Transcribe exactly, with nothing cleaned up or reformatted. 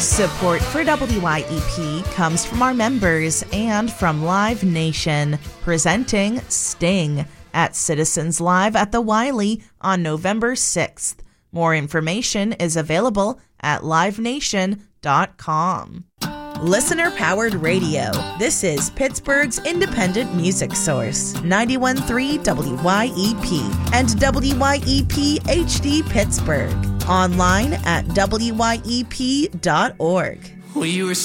Support for W Y E P comes from our members and from Live Nation, presenting Sting at Citizens Live at the Wiley on November sixth. More information is available at live nation dot com. Listener-powered radio. This is Pittsburgh's independent music source, ninety-one point three W Y E P and W Y E P H D Pittsburgh. Online at W Y E P dot org. Well, you were